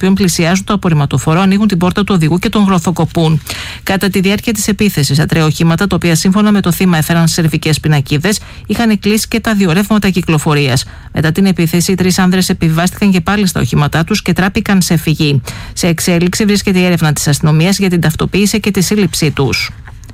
οποίων πλησιάζουν το απορριμματοφόρο, ανοίγουν την πόρτα του οδηγού και τον γροθοκοπούν. Κατά τη διάρκεια της επίθεσης, τα τρία οχήματα, τα οποία σύμφωνα με το θύμα έφεραν σερβικές πινακίδες, είχαν κλείσει και τα δύο ρεύματα κυκλοφορίας. Μετά την επίθεση, οι τρεις άνδρες επιβιβάστηκαν και πάλι στα οχήματά τους και τράπηκαν σε φυγή. Σε εξέλιξη βρίσκεται η έρευνα της αστυνομίας για την ταυτοποίηση και τη σύλληψή τους.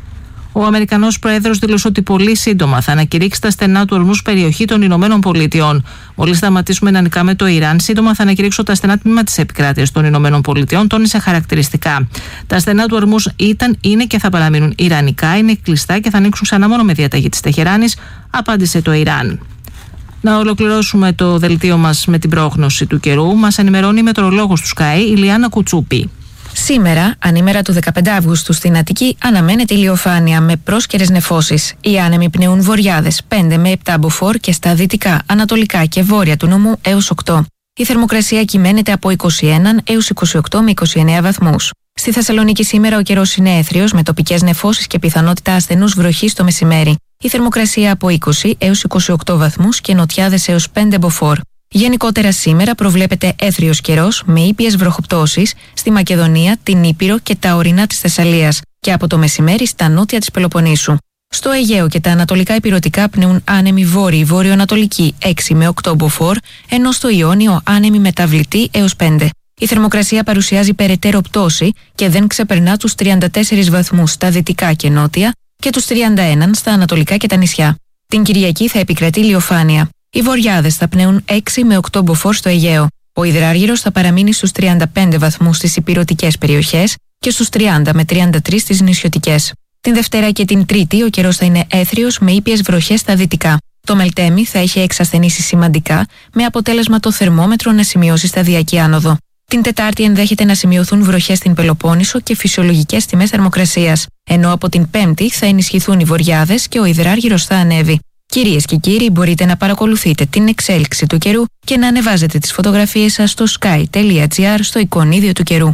Ο Αμερικανός Πρόεδρος δήλωσε ότι πολύ σύντομα θα ανακηρύξει τα στενά του ορμούς περιοχή των Ηνωμένων Πολιτειών. Μόλις σταματήσουμε να νικάμε το Ιράν, σύντομα θα ανακηρύξω τα στενά τμήμα της επικράτειας των Ηνωμένων Πολιτειών, τόνισε χαρακτηριστικά. Τα στενά του ορμούς ήταν, είναι και θα παραμείνουν ιρανικά, είναι κλειστά και θα ανοίξουν ξανά μόνο με διαταγή της Τεχεράνης, απάντησε το Ιράν. Να ολοκληρώσουμε το δελτίο μας με την πρόγνωση του καιρού. Μας ενημερώνει η μετεωρολόγος του Sky, η Λιάννα Κουτσούπη. Σήμερα, ανήμερα του 15 Αυγούστου στην Αττική, αναμένεται ηλιοφάνεια με πρόσκαιρες νεφώσεις. Οι άνεμοι πνέουν βορειάδες 5 με 7 μποφόρ και στα δυτικά, ανατολικά και βόρεια του νομού έως 8. Η θερμοκρασία κυμαίνεται από 21 έως 28 με 29 βαθμούς. Στη Θεσσαλονίκη σήμερα ο καιρός είναι έθριος με τοπικές νεφώσεις και πιθανότητα ασθενούς βροχής το μεσημέρι. Η θερμοκρασία από 20 έως 28 βαθμούς και νοτιάδες έως 5 μποφόρ. Γενικότερα σήμερα προβλέπεται έθριος καιρός με ήπιες βροχοπτώσεις στη Μακεδονία, την Ήπειρο και τα ορεινά της Θεσσαλίας και από το μεσημέρι στα νότια της Πελοποννήσου. Στο Αιγαίο και τα ανατολικά ηπειρωτικά πνέουν άνεμοι βόρειοι βόρειο-ανατολικοί 6 με 8 μποφόρ, ενώ στο Ιόνιο άνεμοι μεταβλητοί έως 5. Η θερμοκρασία παρουσιάζει περαιτέρω πτώση και δεν ξεπερνά τους 34 βαθμούς στα δυτικά και νότια και τους 31 στα ανατολικά και τα νησιά. Την Κυριακή θα επικρατεί ηλιοφάνεια. Οι βορειάδες θα πνέουν 6 με 8 μποφόρ στο Αιγαίο. Ο υδράργυρος θα παραμείνει στους 35 βαθμούς στις ηπειρωτικές περιοχές και στους 30 με 33 στις νησιωτικές. Την Δευτέρα και την Τρίτη ο καιρός θα είναι έθριος με ήπιες βροχές στα δυτικά. Το Μελτέμι θα έχει εξασθενήσει σημαντικά, με αποτέλεσμα το θερμόμετρο να σημειώσει σταδιακή άνοδο. Την Τετάρτη ενδέχεται να σημειωθούν βροχές στην Πελοπόννησο και φυσιολογικές τιμές θερμοκρασίας, ενώ από την Πέμπτη θα ενισχυθούν οι βορειάδες και ο υδράργυρος θα ανέβει. Κυρίες και κύριοι, μπορείτε να παρακολουθείτε την εξέλιξη του καιρού και να ανεβάζετε τις φωτογραφίες σας στο sky.gr στο εικονίδιο του καιρού.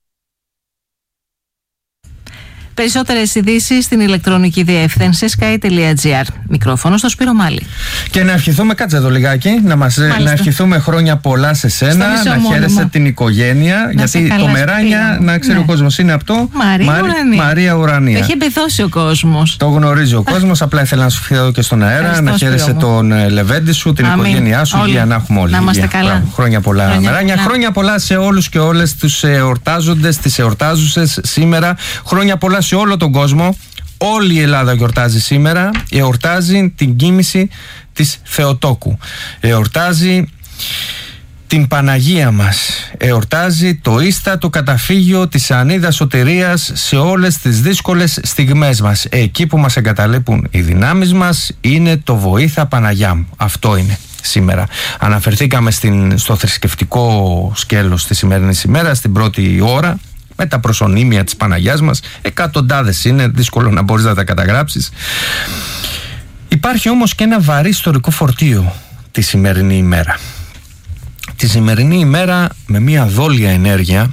Περισσότερες ειδήσεις στην ηλεκτρονική διεύθυνση sky.gr. Μικρόφωνο στο Σπύρο Μάλη. Και να ευχηθούμε, κάτσε εδώ λιγάκι, να ευχηθούμε χρόνια πολλά σε σένα, να χαίρεσαι την οικογένεια. Γιατί το Μεράνια, να ξέρει ο κόσμος, είναι αυτό. Μαρία Ουρανία. Έχει εμπεδώσει ο κόσμος. Το γνωρίζει ο κόσμος. Απλά ήθελα να σου ευχηθώ και στον αέρα, να χαίρεσαι τον Λεβέντη σου, την οικογένειά σου, για να έχουμε όλοι. Να είμαστε καλά. Χρόνια πολλά, Μεράνια. Χρόνια πολλά σε όλους και όλες τους εορτάζοντες, τις εορτάζουσες σήμερα. Χρόνια πολλά σε όλο τον κόσμο. Όλη η Ελλάδα γιορτάζει σήμερα. Εορτάζει την κοίμηση της Θεοτόκου. Εορτάζει την Παναγία μας. Εορτάζει το ίστατο καταφύγιο της Ανίδας Σωτηρίας σε όλες τις δύσκολες στιγμές μας. Εκεί που μας εγκαταλείπουν οι δυνάμεις μας είναι το βοήθα Παναγιά μου. Αυτό είναι σήμερα. Αναφερθήκαμε στο θρησκευτικό σκέλος της σημερινής ημέρας, στην πρώτη ώρα, με τα προσωνύμια της Παναγιάς μας. Εκατοντάδες είναι, δύσκολο να μπορείς να τα καταγράψεις. Υπάρχει όμως και ένα βαρύ ιστορικό φορτίο τη σημερινή ημέρα. Τη σημερινή ημέρα με μια δόλια ενέργεια,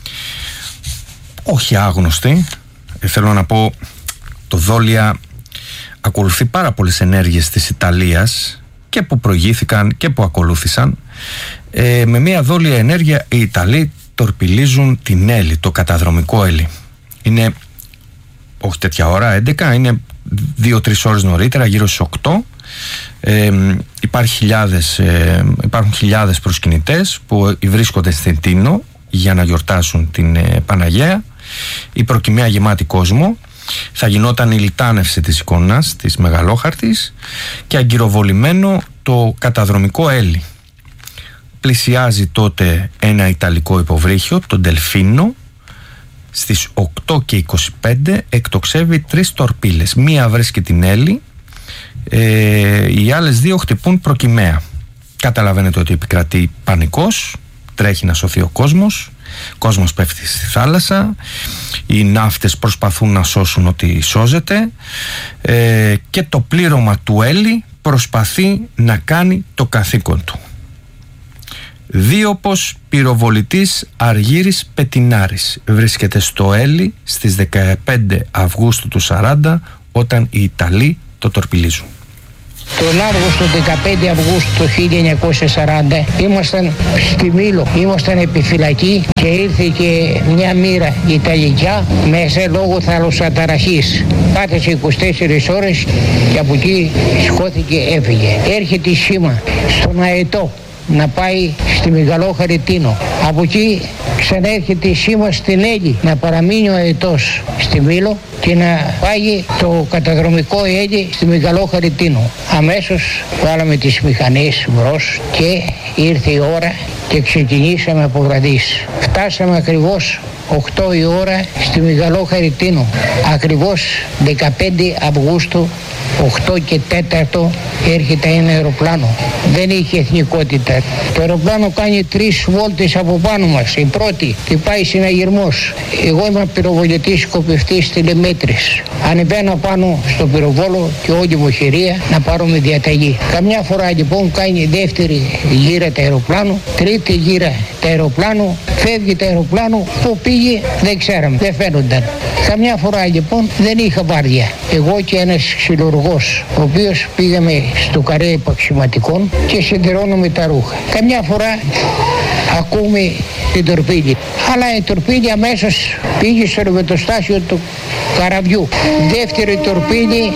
όχι άγνωστη, θέλω να πω, το δόλια ακολουθεί πάρα πολλές ενέργειες της Ιταλίας και που προηγήθηκαν και που ακολούθησαν. Με μια δόλια ενέργεια οι Ιταλοί τορπιλίζουν την Έλλη, το καταδρομικό Έλλη. Είναι όχι τέτοια ώρα, 11, είναι 2-3 ώρες νωρίτερα, γύρω στις 8. Υπάρχουν χιλιάδες προσκυνητές που βρίσκονται στην Τίνο για να γιορτάσουν την Παναγία. Η προκυμαία γεμάτη κόσμο. Θα γινόταν η λιτάνευση της εικόνας της Μεγαλόχαρτης και αγκυροβολημένο το καταδρομικό Έλλη. Πλησιάζει τότε ένα ιταλικό υποβρύχιο, το Ντελφίνο. Στις 8:25 εκτοξεύει 3 τορπίλες. Μία βρίσκει την Έλλη, οι άλλες 2 χτυπούν προκυμαία. Καταλαβαίνετε ότι επικρατεί πανικός, τρέχει να σωθεί ο κόσμος πέφτει στη θάλασσα, οι ναύτες προσπαθούν να σώσουν ό,τι σώζεται, και το πλήρωμα του Έλλη προσπαθεί να κάνει το καθήκον του. Δίωπος πυροβολητής Αργύρης Πετινάρης βρίσκεται στο Έλλη στις 15 Αυγούστου του 40, όταν οι Ιταλοί το τορπιλίζουν. Τον Αύγουστο 15 Αυγούστου του 1940 ήμασταν στη Μήλο, ήμασταν επιφυλακή και ήρθε και μια μοίρα Ιταλικά μέσα λόγω θαλασσαταραχής. Πάτησε 24 ώρες και από εκεί σηκώθηκε, έφυγε. Έρχεται η σήμα στον Αετό να πάει στη Μεγαλόχαρη Τίνο. Από εκεί ξανέρχεται η σήμα στην Έλλη να παραμείνει ο Αετός στη Μήλο και να πάει το καταδρομικό Έλλη στη Μεγαλόχαρη Τίνο. Αμέσως βάλαμε τις μηχανές μπρος και ήρθε η ώρα και ξεκινήσαμε από βραδύς. Φτάσαμε ακριβώς 8 η ώρα στη Μεγαλόχαρη Τίνο. Ακριβώς 15 Αυγούστου 8 και 4 έρχεται ένα αεροπλάνο. Δεν είχε εθνικότητα. Το αεροπλάνο κάνει 3 βόλτες από πάνω μας. Η πρώτη και πάει συναγερμός. Εγώ είμαι πυροβολητής σκοπευτής τηλεμέτρης. Ανεβαίνω πάνω στο πυροβόλο και όλη μου χειρία να πάρουμε διαταγή. Καμιά φορά λοιπόν κάνει δεύτερη γύρα το αεροπλάνο, τρίτη γύρα το αεροπλάνο, φεύγει το αεροπλάνο, που πήγε δεν ξέραμε, δεν φαίνονταν. Καμιά φορά λοιπόν δεν είχα βάρδια. Εγώ και ένας ξυλουργός, ο οποίος πήγαμε στο καρέ επαξιματικών και συντηρώνουμε τα ρούχα. Καμιά φορά ακούμε την τορπίλη. Αλλά η τορπίλη αμέσως πήγε στο ρευματοστάσιο του καραβιού. Δεύτερη τορπίλη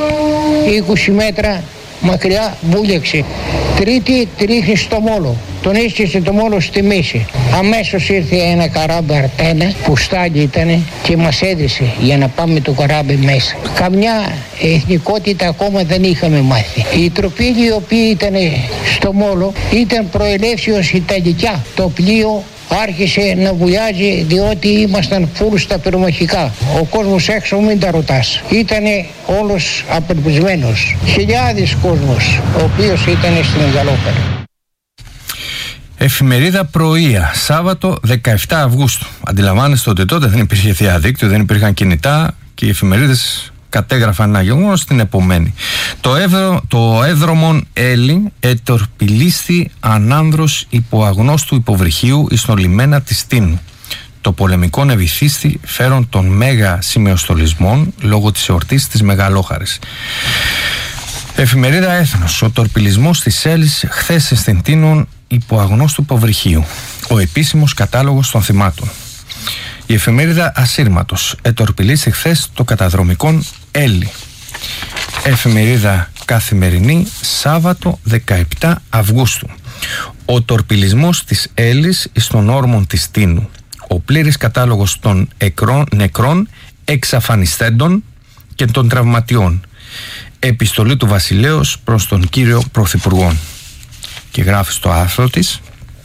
20 μέτρα μακριά βούλεξε. Τρίτη τρίχνει στο μόλο. Τον έσκησε το μόλο στη μέση. Αμέσως ήρθε ένα καράμπι Αρτένα που στάλει ήτανε και μας έδρισε για να πάμε το καράμπι μέσα. Καμιά εθνικότητα ακόμα δεν είχαμε μάθει. Οι τροπίλοι οι οποίοι ήταν στο μόλο ήταν προελεύσεως Ιταλικά. Το πλοίο άρχισε να βουλιάζει διότι ήμασταν φουλ στα πυρομαχικά. Ο κόσμος έξω μην τα ρωτάς. Ήτανε όλος απελπισμένος. Χιλιάδες κόσμος ο οποίος ήταν στην Μεγαλόχαρη. Εφημερίδα Πρωία, Σάββατο 17 Αυγούστου. Αντιλαμβάνεστε ότι τότε δεν υπήρχε διαδίκτυο, δεν υπήρχαν κινητά και οι εφημερίδες κατέγραφαν ένα γεγονός την επομένη. Το έδρομον Έλλη ετορπιλίστη ανάνδρος υποαγνώστου υποβρυχίου εις τον λιμένα της Τίνου. Το πολεμικό ευηθίστη φέρον των μέγα σημεοστολισμών λόγω της εορτής της Μεγαλόχαρης. Εφημερίδα Έθνος. Ο τορπιλισμός της Έλλης χθες στην Τίνων υποαγνώστου υποβρυχίου. Ο επίσημος κατάλογος των θυμάτων. Η εφημερίδα Ασύρματος. Ετορπιλίστη χθες το καταδρομικόν Έλλη. Εφημερίδα Καθημερινή, Σάββατο 17 Αυγούστου. Ο τορπιλισμός της Έλλης εις των όρμων της Τίνου. Ο πλήρης κατάλογος των νεκρών, εξαφανιστέντων και των τραυματιών. Επιστολή του Βασιλέως προς τον κύριο Πρωθυπουργό. Και γράφει στο άρθρο της: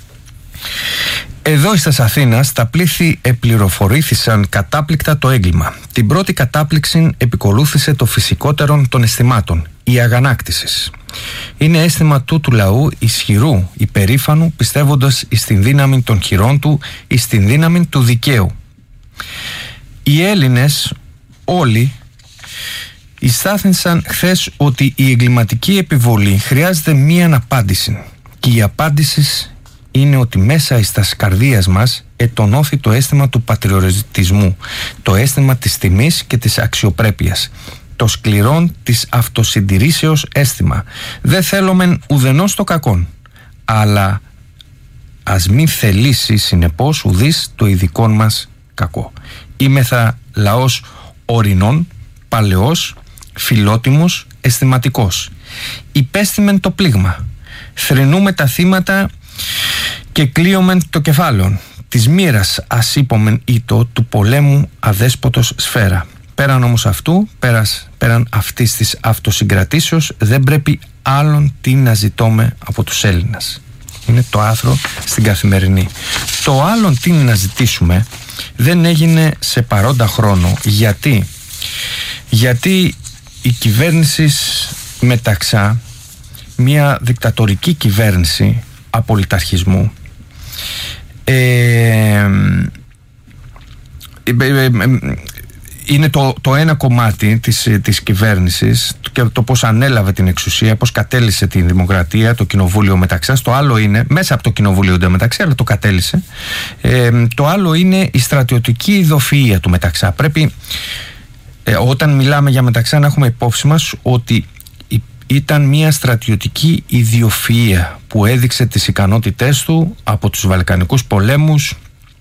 εδώ στις Αθήνας τα πλήθη επληροφορήθησαν κατάπληκτα το έγκλημα. Την πρώτη κατάπληξη επικολούθησε το φυσικότερον των αισθημάτων, η αγανάκτησης. Είναι αίσθημα τούτου λαού ισχυρού, υπερήφανου, πιστεύοντας εις την δύναμη των χειρών του, εις την δύναμη του δικαίου. Οι Έλληνες όλοι ειστάθησαν χθες ότι η εγκληματική επιβολή χρειάζεται μία απάντηση. Και η απάντηση είναι ότι μέσα εις τας καρδίας μας ετονώθη το αίσθημα του πατριωτισμού, το αίσθημα της τιμής και της αξιοπρέπειας, το σκληρόν της αυτοσυντηρήσεως αίσθημα. Δεν θέλομεν ουδενός το κακόν, αλλά ας μην θελήσει συνεπώς ουδής το ειδικόν μας κακό. Είμεθα λαός ορεινών, παλαιός, φιλότιμος, αισθηματικός. Υπέστημεν το πλήγμα, θρηνούμε τα θύματα και κλείομεν το κεφάλαιο. Της μοίρας ασύπομεν ήτο του πολέμου αδέσποτος σφαίρα. Πέραν όμως αυτού, πέραν αυτής της αυτοσυγκρατήσεως, δεν πρέπει άλλον τι να ζητώμε από τους Έλληνας. Είναι το άρθρο στην Καθημερινή. Το άλλον τι να ζητήσουμε δεν έγινε σε παρόντα χρόνο. Γιατί η κυβέρνηση Μεταξά, μια δικτατορική κυβέρνηση απολυταρχισμού, είναι το ένα κομμάτι της κυβέρνησης και το πώς ανέλαβε την εξουσία, πώς κατέλησε την δημοκρατία, το κοινοβούλιο Μεταξάς. Το άλλο είναι, μέσα από το κοινοβούλιο Μεταξύ, αλλά το κατέλησε. Το άλλο είναι η στρατιωτική ειδοφυΐα του Μεταξά. Πρέπει όταν μιλάμε για Μεταξά να έχουμε υπόψη μας ότι ήταν μια στρατιωτική ιδιοφυΐα που έδειξε τις ικανότητές του από τους Βαλκανικούς πολέμους,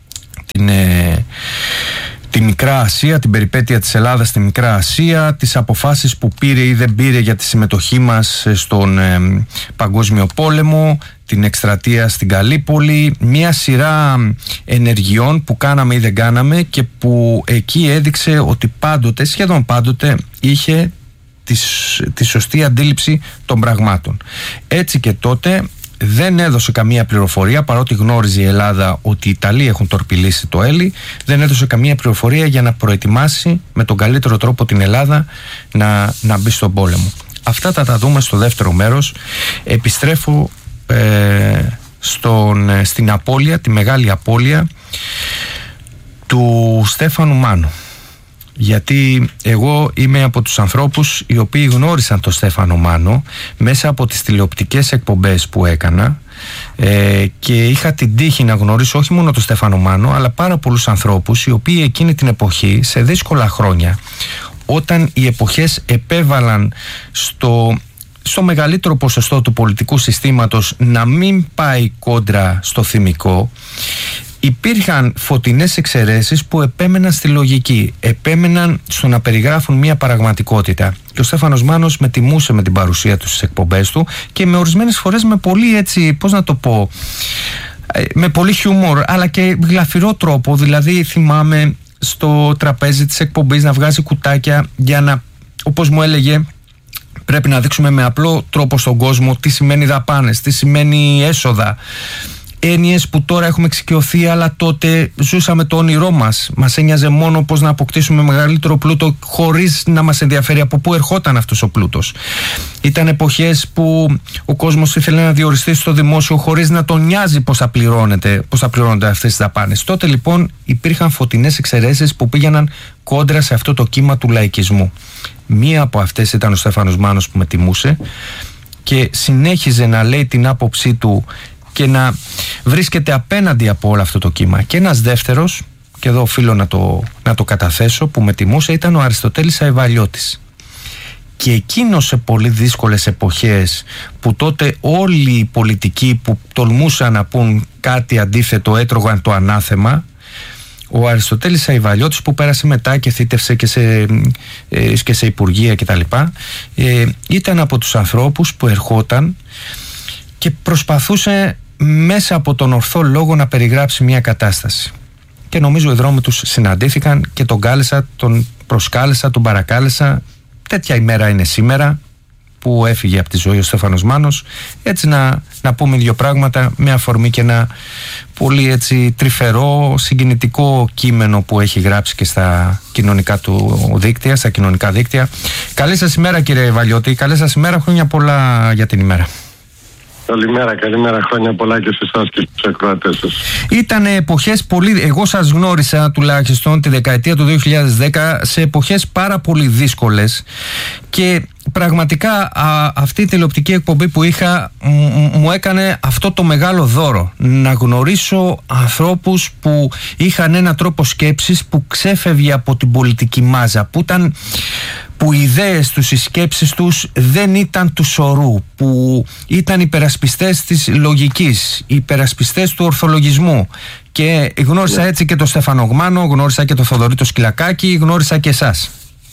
τη Μικρά Ασία, την περιπέτεια της Ελλάδας στη Μικρά Ασία, τις αποφάσεις που πήρε ή δεν πήρε για τη συμμετοχή μας στον Παγκόσμιο Πόλεμο, την εκστρατεία στην Καλύπολη, μια σειρά ενεργειών που κάναμε ή δεν κάναμε και που εκεί έδειξε ότι πάντοτε, σχεδόν πάντοτε, είχε τη σωστή αντίληψη των πραγμάτων. Έτσι και τότε δεν έδωσε καμία πληροφορία, παρότι γνώριζε η Ελλάδα ότι οι Ιταλοί έχουν τορπιλήσει το Έλλη, δεν έδωσε καμία πληροφορία για να προετοιμάσει με τον καλύτερο τρόπο την Ελλάδα να μπει στον πόλεμο. Αυτά θα τα δούμε στο δεύτερο μέρος. Επιστρέφω στην απώλεια, τη μεγάλη απώλεια του Στέφανου Μάνου. Γιατί εγώ είμαι από τους ανθρώπους οι οποίοι γνώρισαν τον Στέφανο Μάνο μέσα από τις τηλεοπτικές εκπομπές που έκανα, και είχα την τύχη να γνωρίσω όχι μόνο τον Στέφανο Μάνο αλλά πάρα πολλούς ανθρώπους οι οποίοι εκείνη την εποχή, σε δύσκολα χρόνια, όταν οι εποχές επέβαλαν στο μεγαλύτερο ποσοστό του πολιτικού συστήματος να μην πάει κόντρα στο θυμικό, υπήρχαν φωτεινές εξαιρέσεις που επέμεναν στη λογική, επέμεναν στο να περιγράφουν μια πραγματικότητα. Και ο Στέφανος Μάνος με τιμούσε με την παρουσία του στις εκπομπές του και με ορισμένες φορές με πολύ έτσι, πώς να το πω, με πολύ χιούμορ αλλά και γλαφυρό τρόπο. Δηλαδή θυμάμαι στο τραπέζι της εκπομπής να βγάζει κουτάκια για να, όπως μου έλεγε, πρέπει να δείξουμε με απλό τρόπο στον κόσμο τι σημαίνει δαπάνες, τι σημαίνει έσοδα. Έννοιες που τώρα έχουμε εξοικειωθεί, αλλά τότε ζούσαμε το όνειρό μας. Μας ένοιαζε μόνο πώς να αποκτήσουμε μεγαλύτερο πλούτο, χωρίς να μας ενδιαφέρει από πού ερχόταν αυτός ο πλούτος. Ήταν εποχές που ο κόσμος ήθελε να διοριστεί στο δημόσιο χωρίς να τον νοιάζει πώς θα πληρώνονται αυτές τις δαπάνες. Τότε λοιπόν υπήρχαν φωτεινές εξαιρέσεις που πήγαιναν κόντρα σε αυτό το κύμα του λαϊκισμού. Μία από αυτές ήταν ο Στέφανος Μάνος που με τιμούσε και συνέχιζε να λέει την άποψή του και να βρίσκεται απέναντι από όλο αυτό το κύμα. Και ένας δεύτερος, και εδώ οφείλω να το καταθέσω, που με τιμούσε, ήταν ο Αριστοτέλης Αϊβαλιώτης. Και εκείνος σε πολύ δύσκολες εποχές, που τότε όλοι οι πολιτικοί που τολμούσαν να πούν κάτι αντίθετο έτρωγαν το ανάθεμα, ο Αριστοτέλης Αϊβαλιώτης, που πέρασε μετά και θήτευσε και σε υπουργεία κτλ., ήταν από τους ανθρώπους που ερχόταν και προσπαθούσε μέσα από τον ορθό λόγο να περιγράψει μια κατάσταση. Και νομίζω οι δρόμοι τους συναντήθηκαν και τον κάλεσα, τον προσκάλεσα, τον παρακάλεσα. Τέτοια ημέρα είναι σήμερα που έφυγε από τη ζωή ο Στέφανος Μάνος. Έτσι να πούμε δύο πράγματα με αφορμή και ένα πολύ έτσι τρυφερό, συγκινητικό κείμενο που έχει γράψει και στα κοινωνικά του δίκτυα, στα κοινωνικά δίκτυα. Καλή σας ημέρα κύριε Βαλιώτη, καλή σας ημέρα, χρόνια πολλά για την ημέρα. Καλημέρα, χρόνια πολλά και σε εσάς και στους ακροατές σας. Ήταν εποχές πολύ, εγώ σας γνώρισα τουλάχιστον τη δεκαετία του 2010 σε εποχές πάρα πολύ δύσκολες και πραγματικά αυτή η τηλεοπτική εκπομπή που είχα μου έκανε αυτό το μεγάλο δώρο, να γνωρίσω ανθρώπους που είχαν έναν τρόπο σκέψης που ξέφευγε από την πολιτική μάζα, που οι ιδέες τους, οι σκέψεις τους δεν ήταν του σωρού, που ήταν υπερασπιστές της λογικής, υπερασπιστές του ορθολογισμού. Και γνώρισα έτσι και τον Στέφανο Μάνο, γνώρισα και τον Θοδωρή το Σκυλακάκη, γνώρισα και εσάς.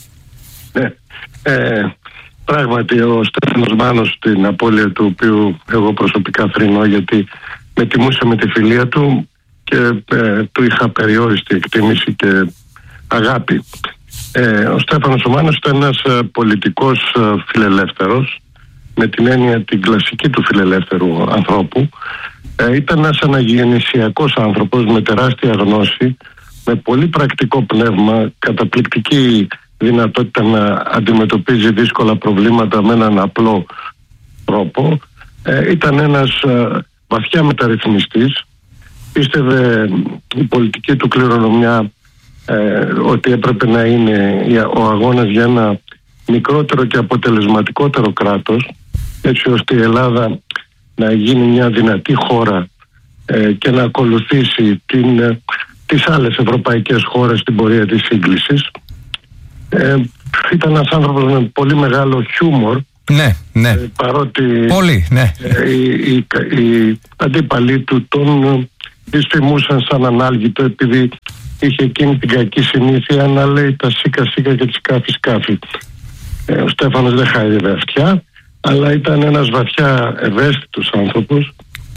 Πράγματι ο Στέφανος Μάνος, την απώλεια του οποίου εγώ προσωπικά θρηνώ, γιατί με τιμούσε με τη φιλία του και του είχα περιόριστη εκτίμηση και αγάπη. Ο Στέφανος Μάνος ήταν ένας πολιτικός φιλελεύθερος, με την έννοια την κλασική του φιλελεύθερου ανθρώπου. Ήταν ένας αναγεννησιακός άνθρωπος με τεράστια γνώση, με πολύ πρακτικό πνεύμα, καταπληκτική δυνατότητα να αντιμετωπίζει δύσκολα προβλήματα με έναν απλό τρόπο. Ήταν ένας βαθιά μεταρρυθμιστής. Πίστευε η πολιτική του κληρονομιά ότι έπρεπε να είναι ο αγώνας για ένα μικρότερο και αποτελεσματικότερο κράτος, έτσι ώστε η Ελλάδα να γίνει μια δυνατή χώρα και να ακολουθήσει τις άλλες ευρωπαϊκές χώρες στην πορεία της σύγκλησης. Ήταν ένας άνθρωπος με πολύ μεγάλο χιούμορ, Ναι. Παρότι πολύ, ναι. οι αντίπαλοι του τον δυσφημούσαν σαν ανάλγητο, επειδή είχε εκείνη την κακή συνήθεια να λέει τα σίκα σίκα και τη σκάφη. Ο Στέφανος δεν χάιδευε αυτιά, αλλά ήταν ένας βαθιά ευαίσθητος άνθρωπος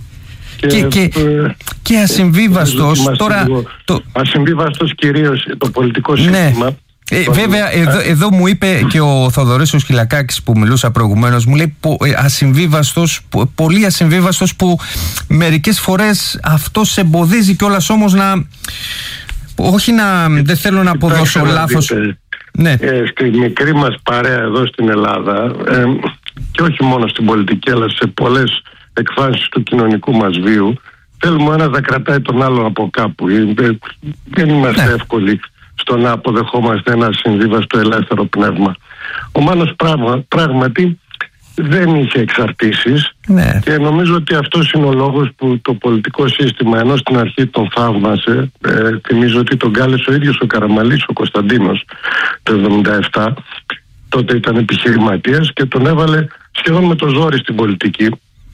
και ασυμβίβαστος. Τώρα, ασυμβίβαστος κυρίως το πολιτικό σύστημα. Βέβαια, εδώ μου είπε και ο Θοδωρής ο Σκυλακάκης που μιλούσα προηγουμένως, μου λέει ασυμβίβαστος, πολύ ασυμβίβαστος, που μερικές φορές αυτό σε εμποδίζει κιόλας όμως να... Όχι να... δεν θέλω να αποδώσω λάθος. Ναι. Στη μικρή μας παρέα εδώ στην Ελλάδα, και όχι μόνο στην πολιτική, αλλά σε πολλές εκφάνσεις του κοινωνικού μας βίου, θέλουμε ο ένας να κρατάει τον άλλον από κάπου. Δεν είμαστε εύκολοι στο να αποδεχόμαστε ένα συμβίβαστο ελεύθερο πνεύμα. Ο Μάνος πράγματι δεν είχε εξαρτήσεις, και νομίζω ότι αυτός είναι ο λόγος που το πολιτικό σύστημα, ενώ στην αρχή τον θαύμασε, θυμίζω ότι τον κάλεσε ο ίδιος ο Καραμαλής, ο Κωνσταντίνος, το 1977, τότε ήταν επιχειρηματίας και τον έβαλε σχεδόν με το ζόρι στην πολιτική,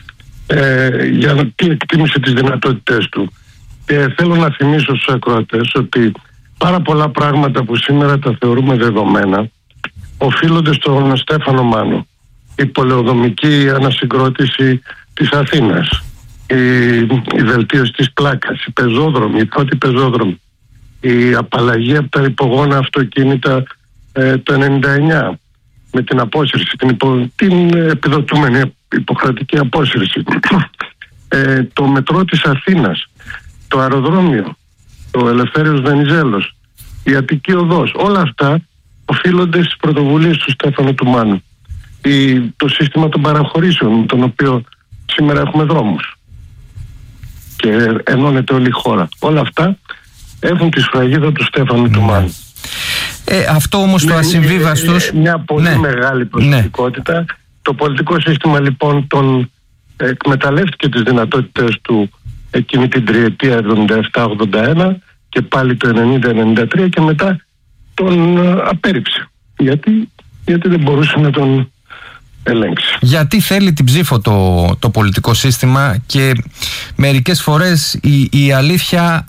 για να εκτίμησε τις δυνατότητες του. Και θέλω να θυμίσω στους ακροατές ότι πάρα πολλά πράγματα που σήμερα τα θεωρούμε δεδομένα οφείλονται στον Στέφανο Μάνο. Η πολεοδομική ανασυγκρότηση της Αθήνας, η βελτίωση της πλάκας, οι πεζόδρομοι, οι πρώτοι πεζόδρομοι, η απαλλαγή από τα υπογόνα αυτοκίνητα το 1999 με την απόσυρση, την επιδοτούμενη υποχρεωτική απόσυρση, το μετρό της Αθήνας, το αεροδρόμιο, το Ελευθέριος Βενιζέλος, η Αττική Οδός, όλα αυτά οφείλονται στις πρωτοβουλίες του Στέφανου του Μάνου. Το σύστημα των παραχωρήσεων, με τον οποίο σήμερα έχουμε δρόμους και ενώνεται όλη η χώρα. Όλα αυτά έχουν τη σφραγίδα του Στέφανου του Μάνου. Αυτό όμως το ασυμβίβαστος... Μια πολύ μεγάλη προσωπικότητα. Το πολιτικό σύστημα λοιπόν τον εκμεταλλεύτηκε τις δυνατότητες του εκείνη την τριετία 77-81 και πάλι το 90-93 και μετά τον απέρριψε. Γιατί δεν μπορούσε να τον ελέγξει. Γιατί θέλει την ψήφο το πολιτικό σύστημα, και μερικές φορές η αλήθεια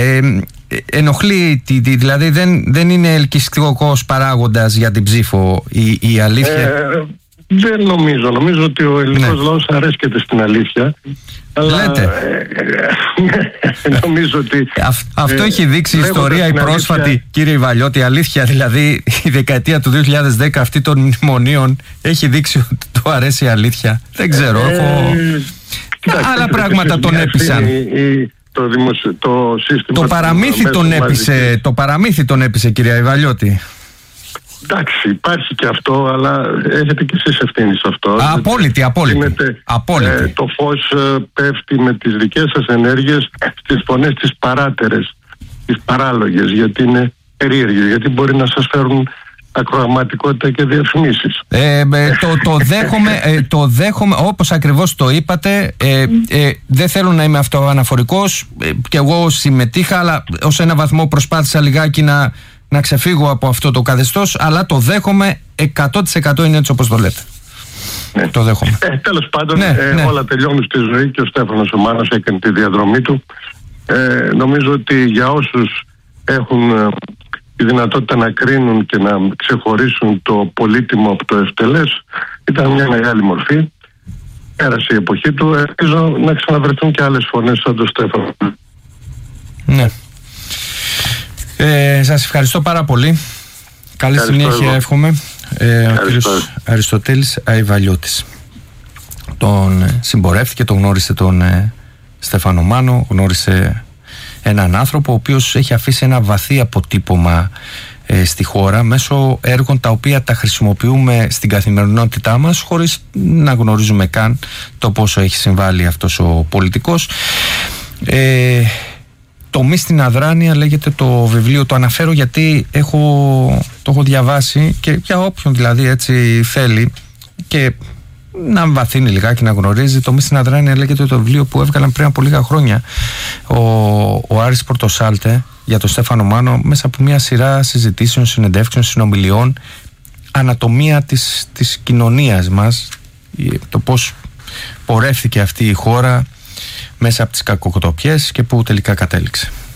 ενοχλεί, δηλαδή δεν είναι ελκυστικός παράγοντας για την ψήφο η αλήθεια. Δεν νομίζω. Νομίζω ότι ο ελληνικός λαός αρέσκεται στην αλήθεια. Αλλά νομίζω ότι αυτό έχει δείξει η ιστορία η πρόσφατη, αλήθεια, κύριε Ιβαλιώτη. Αλήθεια, δηλαδή η δεκαετία του 2010 αυτή των μνημονίων έχει δείξει ότι το αρέσει η αλήθεια. Δεν ξέρω, άλλα πράγματα τον έπεισαν. Το παραμύθι τον έπεισε, κυρία Ιβαλιώτη. Εντάξει, υπάρχει και αυτό, αλλά έχετε και εσείς ευθύνη σε αυτό. Απόλυτη. Το φως πέφτει με τις δικές σας ενέργειες στις φωνές τις παράτερες, τις παράλογες, γιατί είναι περίεργες, γιατί μπορεί να σας φέρουν ακροαματικότητα και διαφημίσεις. Το δέχομαι όπως ακριβώς το είπατε. Δεν θέλω να είμαι αυτοαναφορικός, και εγώ συμμετείχα, αλλά ως ένα βαθμό προσπάθησα λιγάκι να ξεφύγω από αυτό το καθεστώς, αλλά το δέχομαι 100%, είναι έτσι όπως το λέτε. Το δέχομαι. Τέλος πάντων, όλα τελειώνουν στη ζωή και ο Στέφανος ο Μάνος έκανε τη διαδρομή του. Νομίζω ότι για όσους έχουν τη δυνατότητα να κρίνουν και να ξεχωρίσουν το πολύτιμο από το ευτελές, ήταν μια μεγάλη μορφή. Πέρασε η εποχή του. Ελπίζω να ξαναβρεθούν και άλλες φωνές σαν τον Στέφανο. Ναι. Σας ευχαριστώ πάρα πολύ. Καλή συνέχεια εύχομαι. Ο κύριος Αριστοτέλης Αϊβαλιώτης. Τον συμπορεύτηκε, τον γνώρισε τον Στέφανο Μάνο, γνώρισε έναν άνθρωπο ο οποίος έχει αφήσει ένα βαθύ αποτύπωμα στη χώρα μέσω έργων τα οποία τα χρησιμοποιούμε στην καθημερινότητά μας χωρίς να γνωρίζουμε καν το πόσο έχει συμβάλει αυτός ο πολιτικός. Το «Μη στην αδράνεια» λέγεται το βιβλίο, το αναφέρω γιατί το έχω διαβάσει, και για όποιον δηλαδή έτσι θέλει και να βαθύνει λιγάκι, να γνωρίζει. Το «Μη στην αδράνεια» λέγεται το βιβλίο που έβγαλαν πριν από λίγα χρόνια ο Άρης Πορτοσάλτε για τον Στέφανο Μάνο, μέσα από μια σειρά συζητήσεων, συνεντεύξεων, συνομιλιών. ανατομία της κοινωνίας μας, το πώς πορεύθηκε αυτή η χώρα μέσα από τις κακοκτοπιές και που τελικά κατέληξε.